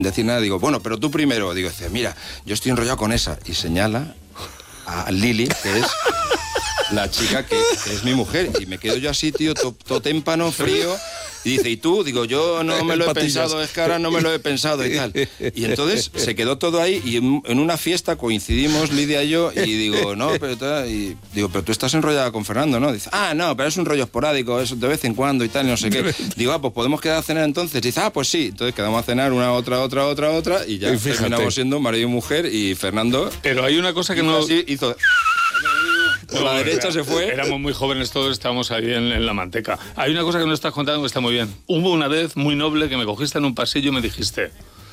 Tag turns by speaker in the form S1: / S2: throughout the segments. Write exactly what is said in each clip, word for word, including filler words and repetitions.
S1: decir nada, digo, bueno, pero tú primero. Digo, mira, yo estoy enrollado con esa. Y señala a Lili, que es la chica que, que es mi mujer. Y me quedo yo así, tío, todo to témpano, frío. Y dice, ¿y tú? Digo, yo no me lo he pensado, es que ahora no me lo he pensado y tal. Y entonces se quedó todo ahí y en, en una fiesta coincidimos Lidia y yo y digo, no, pero, y digo, pero tú estás enrollada con Fernando, ¿no? Dice, ah, no, pero es un rollo esporádico, eso de vez en cuando y tal, y no sé qué. Digo, ah, pues podemos quedar a cenar entonces. Dice, ah, pues sí. Entonces quedamos a cenar una, otra, otra, otra, otra y ya y terminamos siendo marido y mujer y Fernando...
S2: Pero hay una cosa que no...
S1: Así, hizo... Por la derecha se fue.
S2: Éramos muy jóvenes todos, estábamos ahí en, en la manteca. Hay una cosa que no estás contando que está muy bien. Hubo una vez muy noble que me cogiste en un pasillo y me dijiste,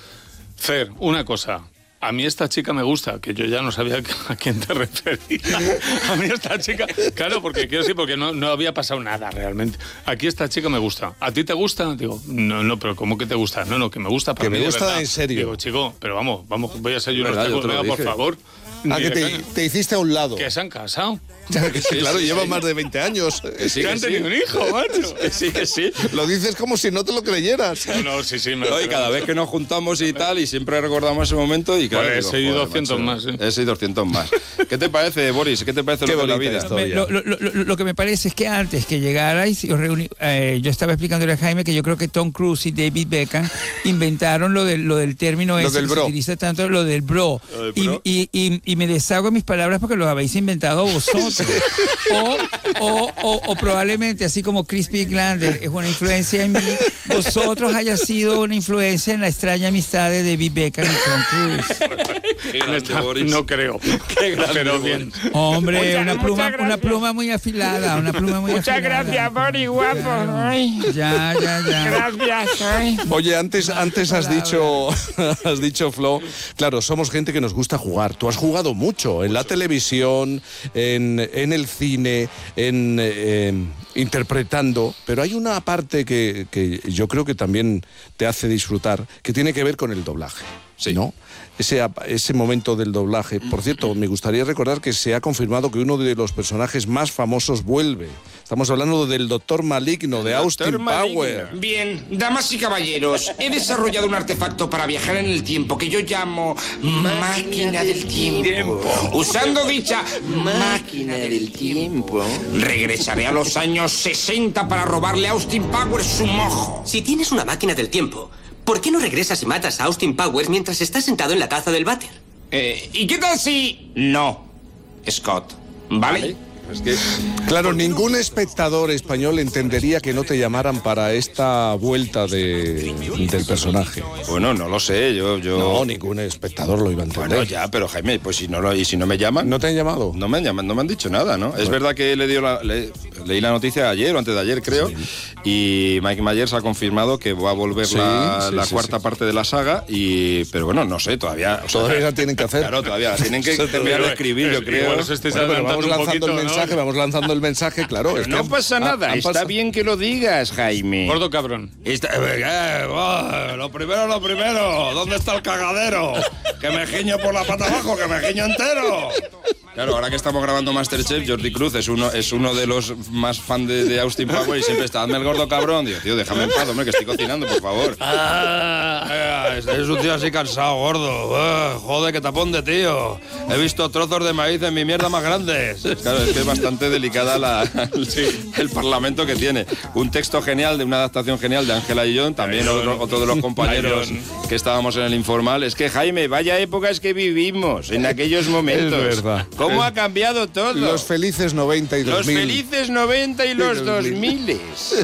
S2: Fer, una cosa, a mí esta chica me gusta, que yo ya no sabía a quién te referías. A mí esta chica, claro, porque quiero decir, porque no, no había pasado nada realmente. Aquí esta chica me gusta. ¿A ti te gusta? Digo, no, no, pero ¿cómo que te gusta? No, no, que me gusta para
S3: que
S2: mí,
S3: me gusta
S2: de verdad.
S3: En serio.
S2: Digo, chico, pero vamos, vamos, voy a ser yo unos tacos, venga, por favor.
S3: Ah, que te, te hiciste a un lado.
S2: Que se han casado.
S3: Que sí, claro, sí, llevan sí. más de veinte años.
S2: Que sí, que han tenido sí. un hijo, macho.
S1: Que sí, que sí.
S3: Lo dices como si no te lo creyeras.
S2: No, no, sí, sí. Me
S1: no, y cada vez que nos juntamos y tal, y siempre recordamos ese momento y claro...
S2: Pues he seguido doscientos más, ¿eh?
S1: He seguido doscientos más. ¿Qué te parece, Boris? ¿Qué te parece
S3: Qué
S1: lo de la vida?
S4: Me, lo, lo, lo, lo que me parece es que antes que llegarais, os reuní, eh, yo estaba explicándole a Jaime que yo creo que Tom Cruise y David Beckham inventaron lo del, lo del término
S3: lo
S4: ese
S3: del
S4: que
S3: bro.
S4: se utiliza tanto, lo del bro.
S1: Lo del bro.
S4: Y, y, y, y me deshago en mis palabras porque lo habéis inventado vosotros. o, o, o, o probablemente, así como Crispy Glander es una influencia en mí, vosotros haya sido una influencia en la extraña amistad de David Beckham y Tom Cruise.
S1: Qué grande, Boris.
S2: No creo.
S1: Qué grande,
S2: pero bien.
S4: Hombre,
S5: Mucha,
S4: una, pluma,
S5: muchas
S4: una pluma muy afilada, una pluma muy
S5: Muchas
S4: afilada.
S5: gracias, Boris, guapo. Ay.
S4: Ya, ya, ya.
S5: Gracias. Ay.
S3: Oye, antes, antes has dicho, has dicho, Flo, claro, somos gente que nos gusta jugar. Tú has jugado mucho en la televisión, en, en el cine, en eh, interpretando, pero hay una parte que, que yo creo que también te hace disfrutar, que tiene que ver con el doblaje.
S1: Sí.
S3: ¿No? Ese, ese momento del doblaje. Por cierto, me gustaría recordar que se ha confirmado que uno de los personajes más famosos vuelve. Estamos hablando del Doctor Maligno, de Austin Power.
S6: Bien, damas y caballeros, he desarrollado un artefacto para viajar en el tiempo que yo llamo máquina del tiempo. Usando dicha máquina del tiempo, regresaré a los años sesenta para robarle a Austin Powers su mojo.
S7: Si tienes una máquina del tiempo, ¿por qué no regresas y matas a Austin Powers mientras estás sentado en la taza del váter?
S6: Eh, ¿Y qué tal si...? No, Scott, ¿vale?
S1: Es que...
S3: Claro, ningún espectador español entendería que no te llamaran para esta vuelta de, del personaje.
S1: Bueno, no lo sé, yo... yo...
S3: No, ningún espectador lo iba a entender.
S1: Bueno, ya, pero Jaime, pues si no, lo, y si no me llaman...
S3: ¿No te han llamado?
S1: No me han llamado, no me han dicho nada, ¿no? Bueno. Es verdad que le dio la, le, leí la noticia ayer o antes de ayer, creo, sí. Y Mike Myers ha confirmado que va a volver sí, la, sí, la sí, cuarta sí. parte de la saga, y pero bueno, no sé, todavía... O sea,
S3: todavía la tienen que hacer.
S1: Claro, todavía la tienen que terminar de escribir, yo creo.
S3: Bueno, pero vamos lanzando poquito, el mensaje, ¿no? vamos lanzando el mensaje, claro.
S1: Pero
S3: es
S1: no
S3: que
S1: pasa
S3: han,
S1: nada,
S3: han
S1: está
S3: pasado.
S1: bien que lo digas, Jaime.
S2: Gordo cabrón.
S1: Está, eh, oh, lo primero, lo primero, ¿dónde está el cagadero? Que me giño por la pata abajo, que me giño entero. Claro, ahora que estamos grabando Masterchef, Jordi Cruz es uno, es uno de los más fan de, de Austin Power y siempre está, hazme el gordo cabrón. Digo, tío, déjame en paz, hombre, que estoy cocinando, por favor. Ah, es un tío así cansado, gordo. Uh, joder, qué tapón de tío. He visto trozos de maíz en mi mierda más grandes. Claro, es que es bastante delicada la, el, sí. el parlamento que tiene. Un texto genial, de una adaptación genial de Ángela y John, también otro, otro de los compañeros que estábamos en el informal. Es que, Jaime, vaya épocas que vivimos en aquellos momentos.
S3: Es verdad.
S1: ¿Cómo ha cambiado todo?
S3: Los felices noventa y dos mil.
S1: Los felices noventa y los dos miles.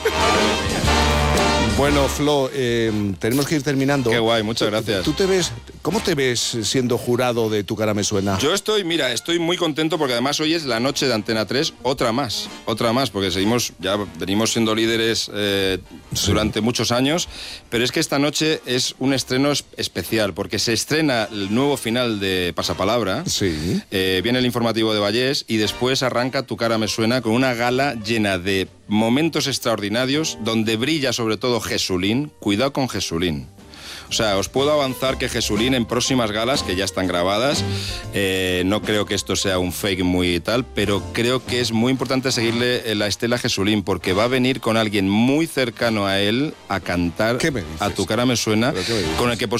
S3: Bueno, Flo, eh, tenemos que ir terminando.
S1: Qué guay, muchas gracias.
S3: ¿Tú te ves, cómo te ves siendo jurado de Tu cara me suena?
S1: Yo estoy, mira, estoy muy contento porque además hoy es la noche de Antena tres, otra más, otra más, porque seguimos, ya venimos siendo líderes eh, sí. durante muchos años, pero es que esta noche es un estreno especial, porque se estrena el nuevo final de Pasapalabra,
S3: sí.
S1: eh, viene el informativo de Vallés y después arranca Tu cara me suena con una gala llena de momentos extraordinarios donde brilla sobre todo Jesulín. Cuidado con Jesulín. O sea, os puedo avanzar que Jesulín en próximas galas, que ya están grabadas, eh, no creo que esto sea un fake muy tal, pero creo que es muy importante seguirle la estela a Jesulín, porque va a venir con alguien muy cercano a él a cantar A Tu cara me suena, con el que por